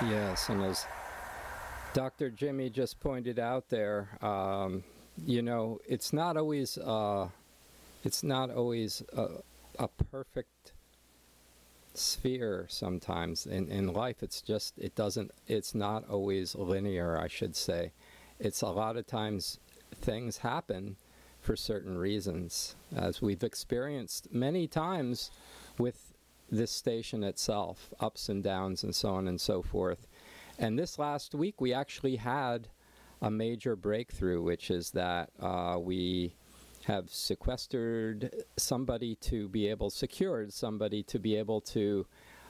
Yes, and as Dr. Jimmy just pointed out there, it's not always a perfect sphere. Sometimes in life, it's not always linear, I should say. It's a lot of times things happen for certain reasons, as we've experienced many times with this station itself, ups and downs and so on and so forth. And this last week we actually had a major breakthrough, which is that we have secured somebody to be able to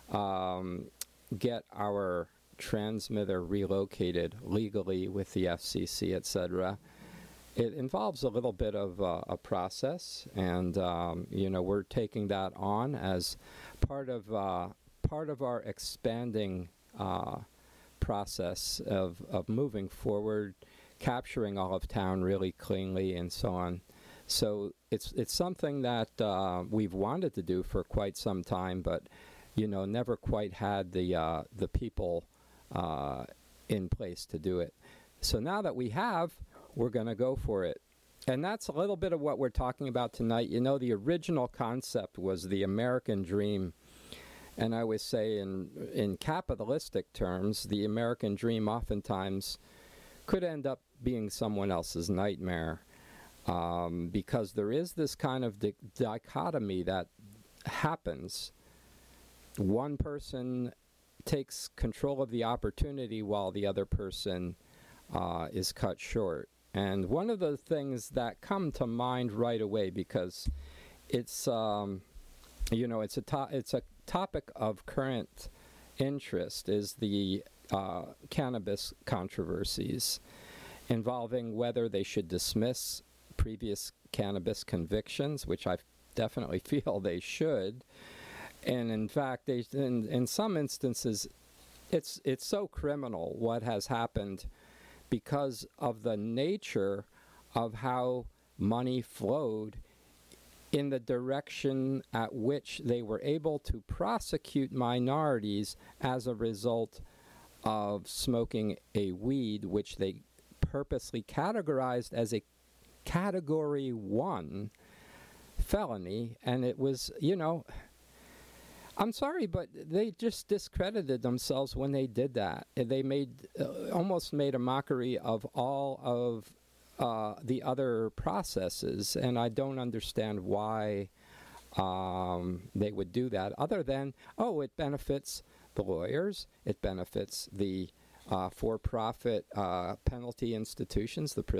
get our transmitter relocated legally with the FCC, etc. It involves a little bit of a process, and we're taking that on as part of our expanding process of moving forward, capturing all of town really cleanly, and so on. So it's something that we've wanted to do for quite some time, but never quite had the people in place to do it. So now that we have, we're going to go for it. And that's a little bit of what we're talking about tonight. The original concept was the American dream. And I would say in capitalistic terms, the American dream oftentimes could end up being someone else's nightmare, because there is this kind of dichotomy that happens. One person takes control of the opportunity while the other person is cut short. And one of the things that come to mind right away, because it's it's a topic of current interest, is the cannabis controversies involving whether they should dismiss previous cannabis convictions, which I definitely feel they should. And in fact, in some instances, it's so criminal what has happened because of the nature of how money flowed in the direction at which they were able to prosecute minorities as a result of smoking a weed which they purposely categorized as a Category 1 felony. And it was, I'm sorry, but they just discredited themselves when they did that. They almost made a mockery of all of the other processes, and I don't understand why they would do that, other than, it benefits the lawyers, it benefits the for-profit penalty institutions, the